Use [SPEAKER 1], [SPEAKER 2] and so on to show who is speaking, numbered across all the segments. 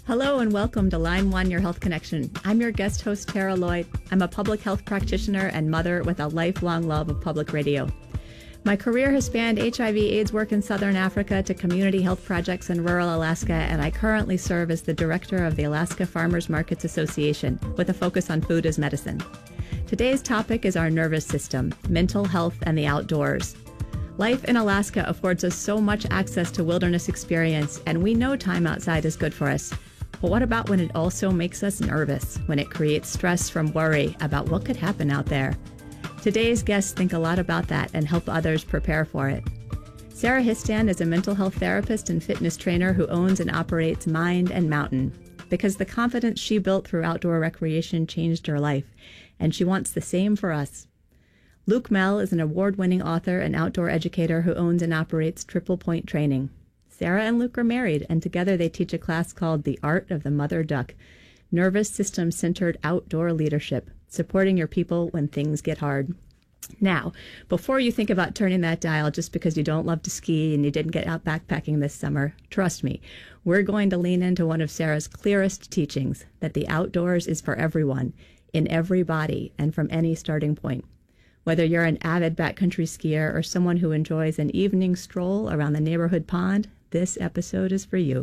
[SPEAKER 1] Hello and welcome to Line 1, Your Health Connection. I'm your guest host, Tara Lloyd. I'm a public health practitioner and mother with a lifelong love of public radio. My career has spanned HIV/AIDS work in Southern Africa to community health projects in rural Alaska, and I currently serve as the director of the Alaska Farmers Markets Association with a focus on food as medicine. Today's topic is our nervous system, mental health, and the outdoors. Life in Alaska affords us so much access to wilderness experience, and we know time outside is good for us. But what about when it also makes us nervous, when it creates stress from worry about what could happen out there? Today's guests think a lot about that and help others prepare for it. Sarah Histand is a mental health therapist and fitness trainer who owns and operates Mind and Mountain because the confidence she built through outdoor recreation changed her life, and she wants the same for us. Luke Mell is an award-winning author and outdoor educator who owns and operates Triple Point Training. Sarah and Luke are married, and together they teach a class called The Art of the Mother Duck, nervous system-centered outdoor leadership, supporting your people when things get hard. Now, before you think about turning that dial just because you don't love to ski and you didn't get out backpacking this summer, trust me, we're going to lean into one of Sarah's clearest teachings, that the outdoors is for everyone, in every body, and from any starting point. Whether you're an avid backcountry skier or someone who enjoys an evening stroll around the neighborhood pond, this episode is for you.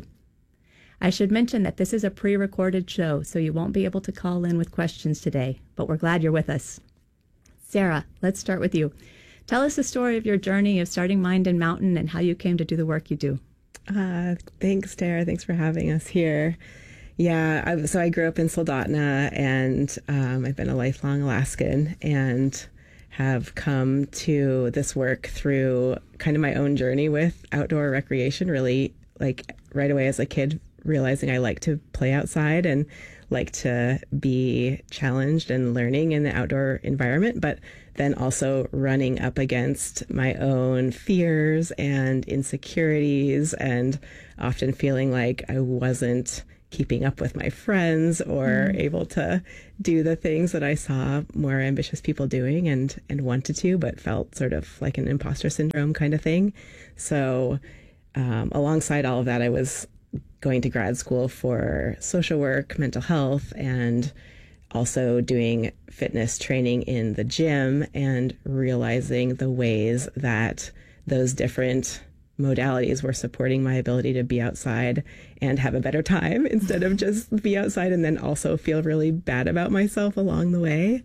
[SPEAKER 1] I should mention that this is a pre-recorded show, so you won't be able to call in with questions today, but we're glad you're with us. Sarah, let's start with you. Tell us the story of your journey of starting Mind and Mountain and how you came to do the work you do.
[SPEAKER 2] Thanks, Tara. Thanks for having us here. Yeah, so I grew up in Soldotna, and I've been a lifelong Alaskan and have come to this work through kind of my own journey with outdoor recreation, really like right away as a kid, realizing I like to play outside and like to be challenged and learning in the outdoor environment, but then also running up against my own fears and insecurities and often feeling like I wasn't keeping up with my friends or able to do the things that I saw more ambitious people doing and wanted to, but felt sort of like an imposter syndrome kind of thing. So alongside all of that, I was going to grad school for social work, mental health, and also doing fitness training in the gym and realizing the ways that those different modalities were supporting my ability to be outside and have a better time instead of just be outside and then also feel really bad about myself along the way.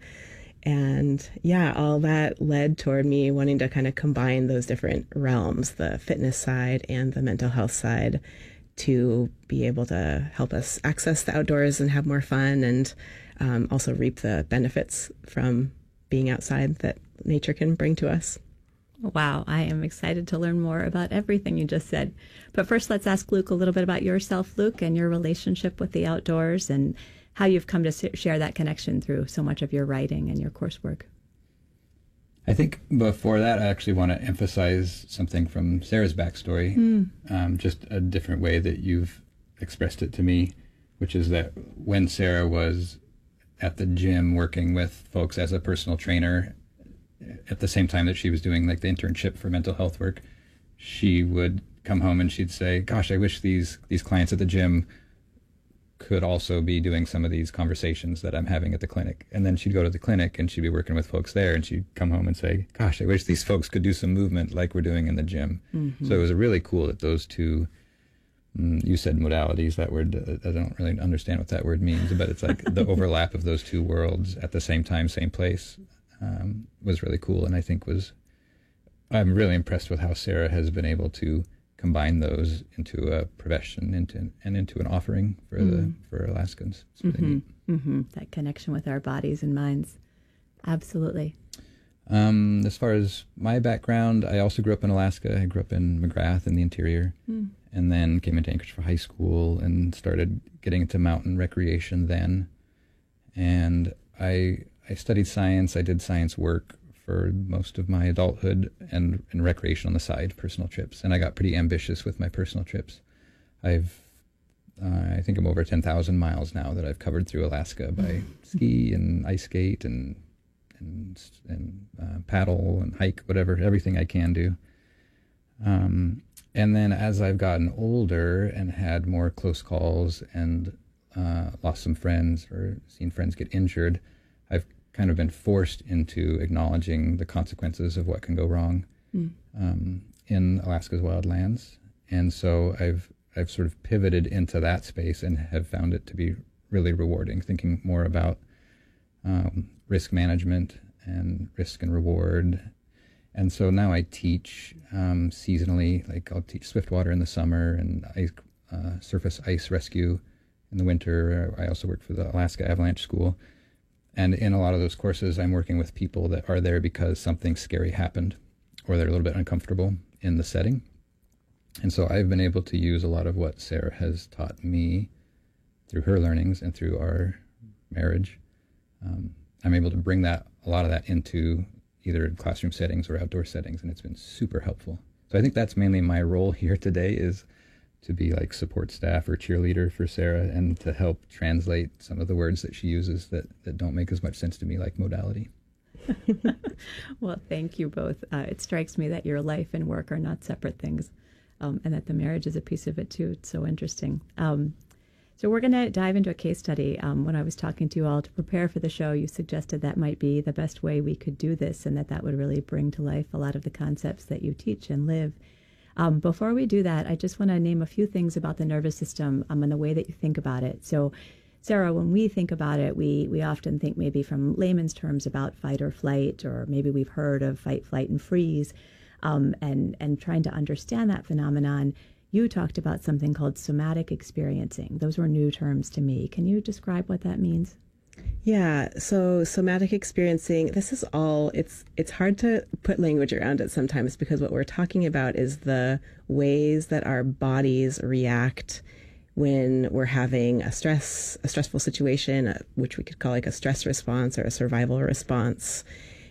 [SPEAKER 2] And yeah, all that led toward me wanting to kind of combine those different realms, the fitness side and the mental health side, to be able to help us access the outdoors and have more fun and also reap the benefits from being outside that nature can bring to us.
[SPEAKER 1] Wow, I am excited to learn more about everything you just said. But first, let's ask Luke a little bit about yourself, Luke, and your relationship with the outdoors and how you've come to share that connection through so much of your writing and your coursework.
[SPEAKER 3] I think before that, I actually want to emphasize something from Sarah's backstory, just a different way that you've expressed it to me, which is that when Sarah was at the gym working with folks as a personal trainer, at the same time that she was doing like the internship for mental health work, she would come home and she'd say, gosh, I wish these clients at the gym could also be doing some of these conversations that I'm having at the clinic. And then she'd go to the clinic and she'd be working with folks there, and she'd come home and say, gosh, I wish these folks could do some movement like we're doing in the gym. So it was really cool that those two, you said modalities, that word, I don't really understand what that word means, but it's like the overlap of those two worlds at the same time, same place, was really cool. And I think I'm really impressed with how Sarah has been able to combine those into a profession, into an offering for Alaskans. It's really neat.
[SPEAKER 1] That connection with our bodies and minds. Absolutely.
[SPEAKER 3] As far as my background, I also grew up in Alaska. I grew up in McGrath in the interior, and then came into Anchorage for high school and started getting into mountain recreation then. And I studied science. I did science work for most of my adulthood and recreation on the side, personal trips. And I got pretty ambitious with my personal trips. I think I'm over 10,000 miles now that I've covered through Alaska by ski and ice skate and paddle and hike, whatever, everything I can do. And then as I've gotten older and had more close calls and lost some friends or seen friends get injured, I've kind of been forced into acknowledging the consequences of what can go wrong in Alaska's wildlands. And so I've sort of pivoted into that space and have found it to be really rewarding, thinking more about risk management and risk and reward. And so now I teach seasonally, like I'll teach swiftwater in the summer and surface ice rescue in the winter. I also work for the Alaska Avalanche School. And in a lot of those courses, I'm working with people that are there because something scary happened or they're a little bit uncomfortable in the setting. And so I've been able to use a lot of what Sarah has taught me through her learnings and through our marriage. I'm able to bring a lot of that into either classroom settings or outdoor settings, and it's been super helpful. So I think that's mainly my role here today, is to be like support staff or cheerleader for Sarah and to help translate some of the words that she uses that don't make as much sense to me, like modality.
[SPEAKER 1] Well, thank you both. It strikes me that your life and work are not separate things, and that the marriage is a piece of it too. It's so interesting. So we're going to dive into a case study. When I was talking to you all to prepare for the show, you suggested that might be the best way we could do this, and that would really bring to life a lot of the concepts that you teach and live. Before we do that, I just want to name a few things about the nervous system and the way that you think about it. So, Sarah, when we think about it, we often think maybe from layman's terms about fight or flight, or maybe we've heard of fight, flight, and freeze, and trying to understand that phenomenon. You talked about something called somatic experiencing. Those were new terms to me. Can you describe what that means?
[SPEAKER 2] Yeah, so somatic experiencing, this is all, it's hard to put language around it sometimes, because what we're talking about is the ways that our bodies react when we're having a stressful situation, which we could call like a stress response or a survival response,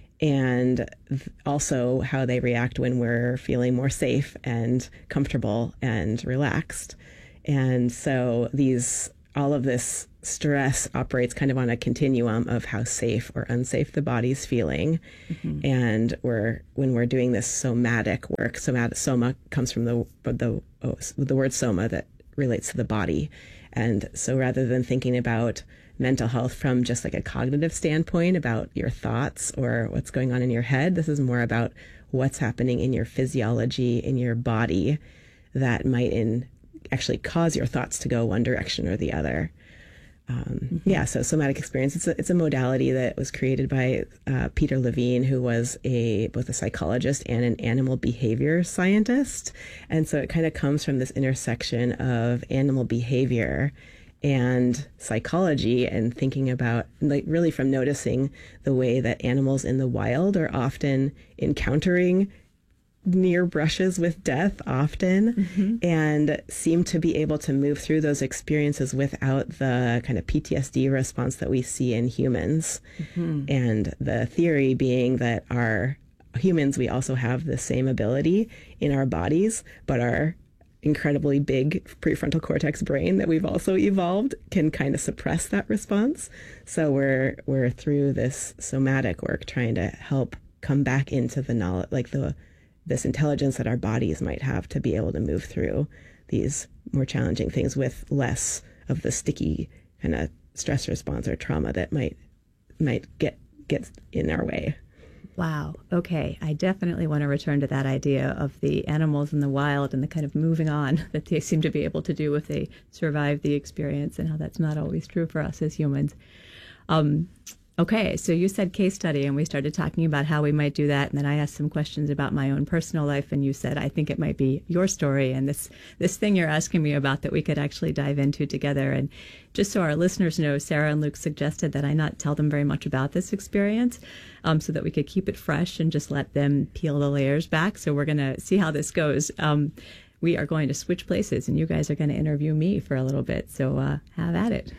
[SPEAKER 2] and also how they react when we're feeling more safe and comfortable and relaxed. And so all of this stress operates kind of on a continuum of how safe or unsafe the body's feeling. Mm-hmm. And when we're doing this somatic work, soma comes from the word soma that relates to the body. And so rather than thinking about mental health from just like a cognitive standpoint about your thoughts or what's going on in your head, this is more about what's happening in your physiology, in your body, that might actually cause your thoughts to go one direction or the other. Yeah, so somatic experience, it's a modality that was created by Peter Levine, who was both a psychologist and an animal behavior scientist. And so it kind of comes from this intersection of animal behavior and psychology, and thinking about, like, really from noticing the way that animals in the wild are often encountering near brushes with death often, mm-hmm. and seem to be able to move through those experiences without the kind of PTSD response that we see in humans. Mm-hmm. And the theory being that our humans, we also have the same ability in our bodies, but our incredibly big prefrontal cortex brain that we've also evolved can kind of suppress that response. So we're through this somatic work trying to help come back into the knowledge, like this intelligence that our bodies might have to be able to move through these more challenging things with less of the sticky kind of stress response or trauma that might get in our way.
[SPEAKER 1] Wow. Okay. I definitely want to return to that idea of the animals in the wild and the kind of moving on that they seem to be able to do if they survive the experience, and how that's not always true for us as humans. Okay, so you said case study, and we started talking about how we might do that, and then I asked some questions about my own personal life, and you said, I think it might be your story and this thing you're asking me about that we could actually dive into together. And just so our listeners know, Sarah and Luke suggested that I not tell them very much about this experience, so that we could keep it fresh and just let them peel the layers back. So we're going to see how this goes. We are going to switch places, and you guys are going to interview me for a little bit, so have at it.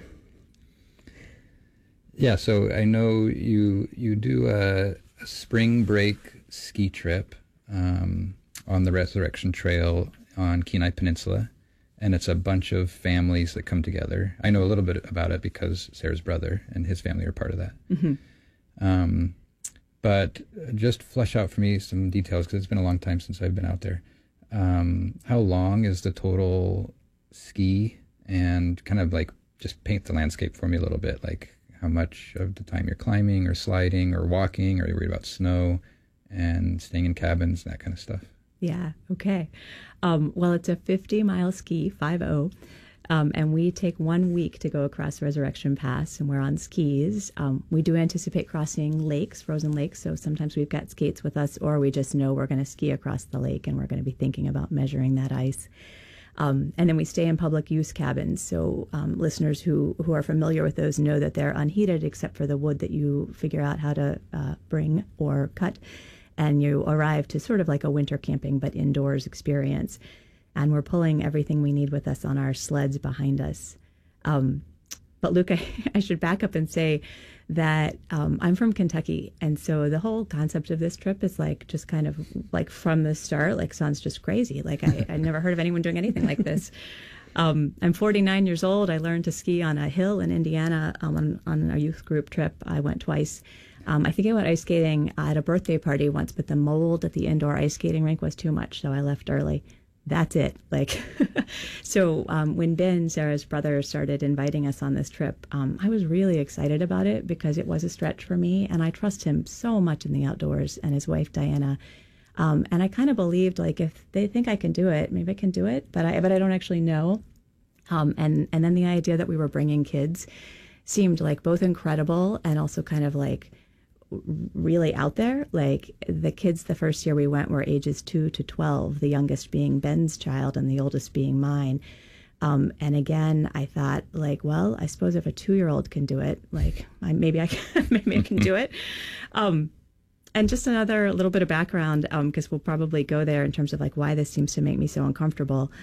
[SPEAKER 3] Yeah, so I know you do a spring break ski trip on the Resurrection Trail on Kenai Peninsula, and it's a bunch of families that come together. I know a little bit about it because Sarah's brother and his family are part of that. Mm-hmm. But just flesh out for me some details, because it's been a long time since I've been out there. how long is the total ski, and kind of like just paint the landscape for me a little bit, like how much of the time you're climbing or sliding or walking, or you're worried about snow and staying in cabins, that kind of stuff.
[SPEAKER 1] Yeah. Okay. Well, it's a 50-mile ski, 50. And we take 1 week to go across Resurrection Pass, and we're on skis. We do anticipate crossing lakes, frozen lakes. So sometimes we've got skates with us, or we just know we're going to ski across the lake, and we're going to be thinking about measuring that ice. And then we stay in public use cabins. So listeners who are familiar with those know that they're unheated except for the wood that you figure out how to bring or cut. And you arrive to sort of like a winter camping, but indoors experience. And we're pulling everything we need with us on our sleds behind us. But Luke, I should back up and say that I'm from Kentucky. And so the whole concept of this trip is like just kind of like from the start, like sounds just crazy. Like I never heard of anyone doing anything like this. I'm 49 years old. I learned to ski on a hill in Indiana on a youth group trip. I went twice. I think I went ice skating at a birthday party once, but the mold at the indoor ice skating rink was too much, so I left early. That's it. Like, so when Ben, Sarah's brother, started inviting us on this trip, I was really excited about it because it was a stretch for me, and I trust him so much in the outdoors, and his wife Diana. And I kind of believed, like, if they think I can do it, maybe I can do it, but I don't actually know. And then the idea that we were bringing kids seemed like both incredible and also kind of like really out there. Like the kids the first year we went were ages 2 to 12, the youngest being Ben's child and the oldest being mine. And again, I thought, like, well, I suppose if a 2-year-old can do it, like maybe I can do it. And just another little bit of background, because we'll probably go there in terms of like why this seems to make me so uncomfortable.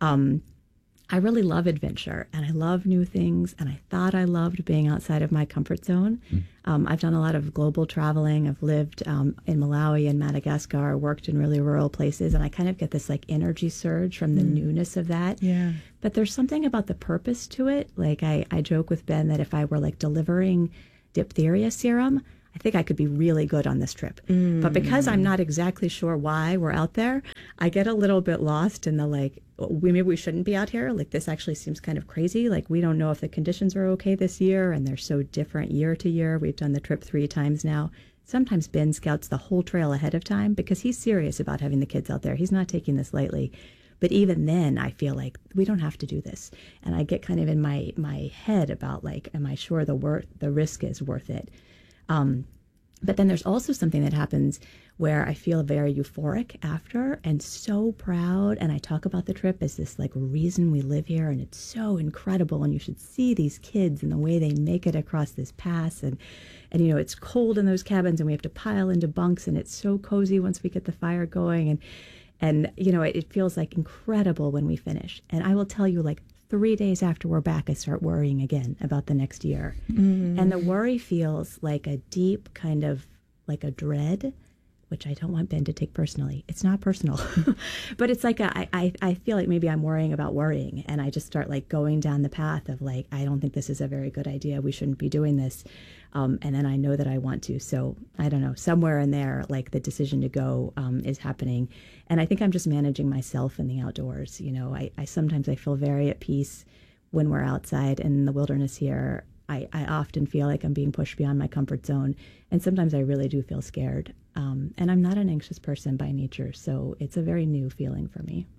[SPEAKER 1] I really love adventure, and I love new things, and I thought I loved being outside of my comfort zone. I've done a lot of global traveling. I've lived in Malawi and Madagascar, worked in really rural places, and I kind of get this like energy surge from the newness of that. Yeah. But there's something about the purpose to it. Like I joke with Ben that if I were like delivering diphtheria serum, I think I could be really good on this trip. But because I'm not exactly sure why we're out there, I get a little bit lost in the like, maybe we shouldn't be out here. Like this actually seems kind of crazy. Like we don't know if the conditions are okay this year, and they're so different year to year. We've done the trip 3 times now. Sometimes Ben scouts the whole trail ahead of time because he's serious about having the kids out there. He's not taking this lightly. But even then, I feel like we don't have to do this. And I get kind of in my head about like, am I sure the risk is worth it? But then there's also something that happens where I feel very euphoric after and so proud. And I talk about the trip as this like reason we live here. And it's so incredible. And you should see these kids and the way they make it across this pass. And you know, it's cold in those cabins and we have to pile into bunks. And it's so cozy once we get the fire going. And you know, it feels like incredible when we finish. And I will tell you, like, 3 days after we're back, I start worrying again about the next year. And the worry feels like a deep kind of like a dread, which I don't want Ben to take personally. It's not personal, but it's like I feel like maybe I'm worrying about worrying. And I just start like going down the path of like, I don't think this is a very good idea. We shouldn't be doing this. And then I know that I want to. So I don't know, somewhere in there, like the decision to go is happening. And I think I'm just managing myself in the outdoors. You know, I sometimes I feel very at peace when we're outside in the wilderness here. I often feel like I'm being pushed beyond my comfort zone. And sometimes I really do feel scared. And I'm not an anxious person by nature. So it's a very new feeling for me.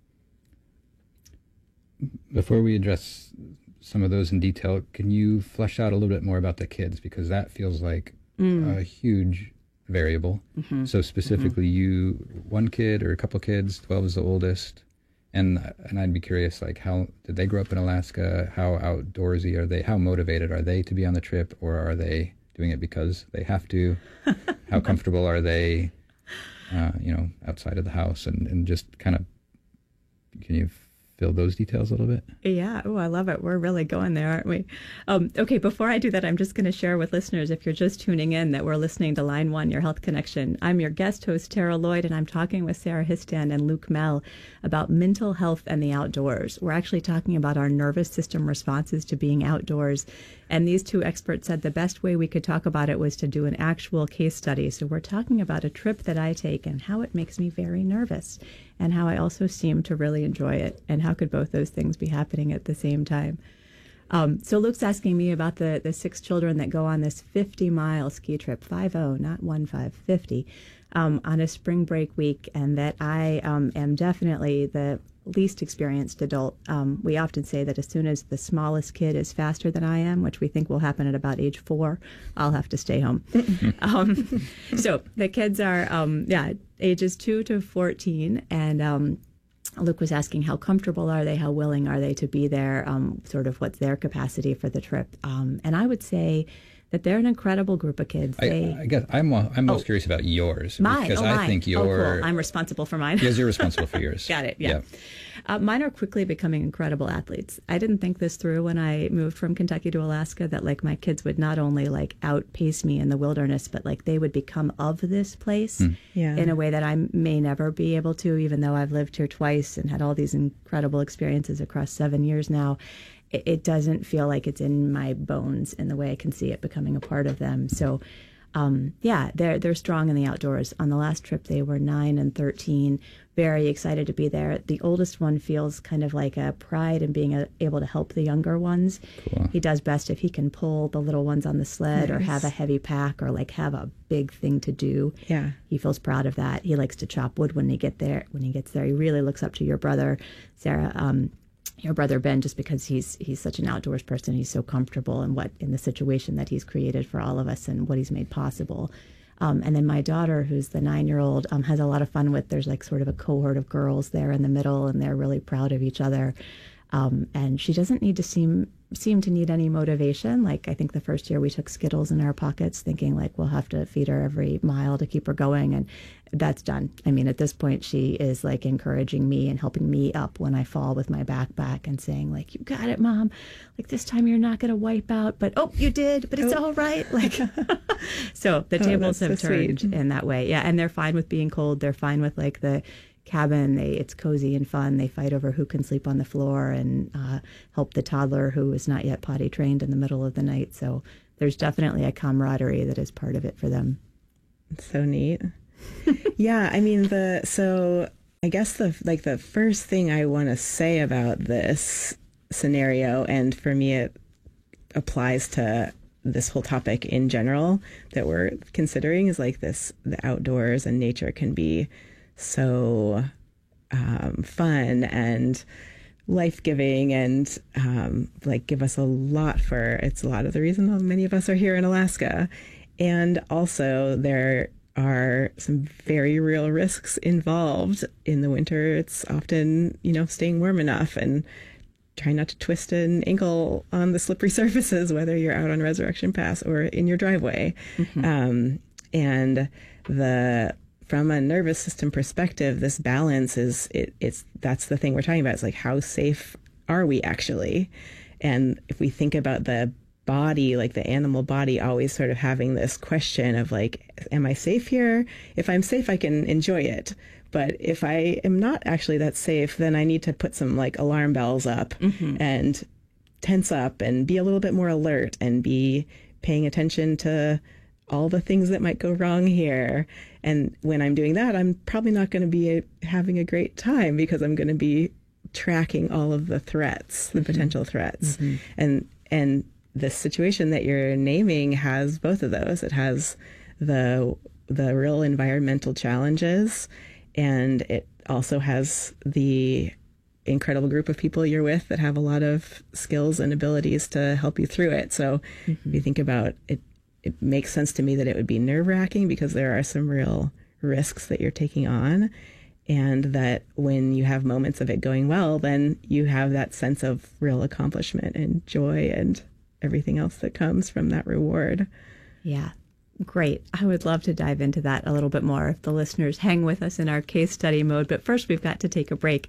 [SPEAKER 3] Before we address some of those in detail, can you flesh out a little bit more about the kids? Because that feels like a huge variable. So specifically you, one kid or a couple kids, 12 is the oldest. And I'd be curious, like, how did they grow up in Alaska? How outdoorsy are they? How motivated are they to be on the trip? Or are they doing it because they have to? How comfortable are they, outside of the house? And just kind of, can you fill those details a little bit?
[SPEAKER 1] Yeah. Oh, I love it. We're really going there, aren't we? Okay, before I do that, I'm just going to share with listeners, if you're just tuning in, that we're listening to Line 1, Your Health Connection. I'm your guest host, Tara Lloyd, and I'm talking with Sarah Histand and Luke Mell about mental health and the outdoors. We're actually talking about our nervous system responses to being outdoors. And these two experts said the best way we could talk about it was to do an actual case study. So we're talking about a trip that I take and how it makes me very nervous. and how I also seem to really enjoy it. And how could both those things be happening at the same time? So Luke's asking me about the 6 children that go on this 50-mile ski trip, 50, not 15, 50, on a spring break week, and that I am definitely the least experienced adult. We often say that as soon as the smallest kid is faster than I am, which we think will happen at about age 4, I'll have to stay home. So the kids are, ages 2 to 14, and Luke was asking how comfortable are they, how willing are they to be there, sort of what's their capacity for the trip. And I would say that they're an incredible group of kids.
[SPEAKER 3] I guess I'm most curious about yours.
[SPEAKER 1] Mine?
[SPEAKER 3] Because I think
[SPEAKER 1] cool. I'm responsible for mine.
[SPEAKER 3] Yes, you're responsible for yours.
[SPEAKER 1] Got it, yeah. Mine are quickly becoming incredible athletes. I didn't think this through when I moved from Kentucky to Alaska, that like my kids would not only like outpace me in the wilderness, but like they would become of this place in a way that I may never be able to, even though I've lived here twice and had all these incredible experiences across 7 years now. It doesn't feel like it's in my bones in the way I can see it becoming a part of them. So, they're strong in the outdoors. On the last trip, they were 9 and 13, very excited to be there. The oldest one feels kind of like a pride in being able to help the younger ones.
[SPEAKER 3] Cool.
[SPEAKER 1] He does best if he can pull the little ones on the sled or have a heavy pack or like have a big thing to do.
[SPEAKER 2] Yeah.
[SPEAKER 1] He feels proud of that. He likes to chop wood when he gets there. He really looks up to your brother, Sarah. Your brother Ben, just because he's such an outdoors person, he's so comfortable in the situation that he's created for all of us and what he's made possible. And then my daughter, who's the 9-year-old, has a lot of fun with. There's like sort of a cohort of girls there in the middle, and they're really proud of each other. And she doesn't need to seem to need any motivation. Like I think the first year we took Skittles in our pockets, thinking like we'll have to feed her every mile to keep her going, and that's done. I mean, at this point, she is like encouraging me and helping me up when I fall with my backpack and saying like, "You got it, Mom. Like this time you're not going to wipe out, but you did, but it's all right." Like, so the tables have turned in that way. Yeah, and they're fine with being cold. They're fine with like the cabin. It's cozy and fun. They fight over who can sleep on the floor and help the toddler who is not yet potty trained in the middle of the night. So there's definitely a camaraderie that is part of it for them.
[SPEAKER 2] It's so neat. Yeah, I mean so I guess the first thing I want to say about this scenario, and for me it applies to this whole topic in general that we're considering, is like the outdoors and nature can be so fun and life-giving and like give us a lot it's a lot of the reason many of us are here in Alaska. And also there are some very real risks involved. In the winter, it's often, staying warm enough and trying not to twist an ankle on the slippery surfaces, whether you're out on Resurrection Pass or in your driveway. Mm-hmm. And from a nervous system perspective, this balance that's the thing we're talking about. It's like, how safe are we actually? And if we think about the body, like the animal body, always sort of having this question of like, am I safe here? If I'm safe, I can enjoy it. But if I am not actually that safe, then I need to put some like alarm bells up and tense up and be a little bit more alert and be paying attention to all the things that might go wrong here. And when I'm doing that, I'm probably not going to be having a great time because I'm going to be tracking all of the threats, the potential threats. And the situation that you're naming has both of those. It has the real environmental challenges, and it also has the incredible group of people you're with that have a lot of skills and abilities to help you through it. So if you think about it, it makes sense to me that it would be nerve-wracking because there are some real risks that you're taking on, and that when you have moments of it going well, then you have that sense of real accomplishment and joy and everything else that comes from that reward.
[SPEAKER 1] Yeah, great. I would love to dive into that a little bit more if the listeners hang with us in our case study mode. But first, we've got to take a break.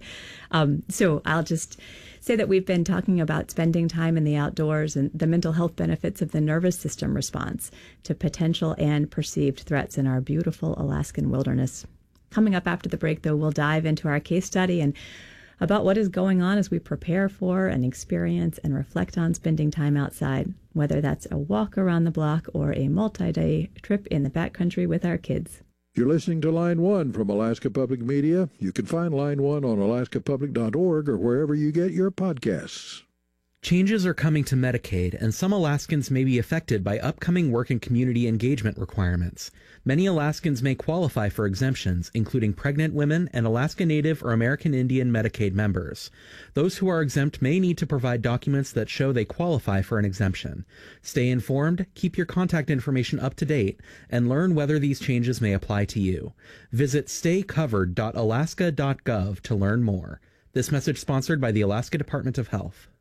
[SPEAKER 1] So I'll just say that we've been talking about spending time in the outdoors and the mental health benefits of the nervous system response to potential and perceived threats in our beautiful Alaskan wilderness. Coming up after the break, though, we'll dive into our case study and about what is going on as we prepare for and experience and reflect on spending time outside, whether that's a walk around the block or a multi-day trip in the backcountry with our kids.
[SPEAKER 4] You're listening to Line 1 from Alaska Public Media. You can find Line 1 on alaskapublic.org or wherever you get your podcasts.
[SPEAKER 5] Changes are coming to Medicaid, and some Alaskans may be affected by upcoming work and community engagement requirements. Many Alaskans may qualify for exemptions, including pregnant women and Alaska Native or American Indian Medicaid members. Those who are exempt may need to provide documents that show they qualify for an exemption. Stay informed, keep your contact information up to date, and learn whether these changes may apply to you. Visit staycovered.alaska.gov to learn more. This message sponsored by the Alaska Department of Health.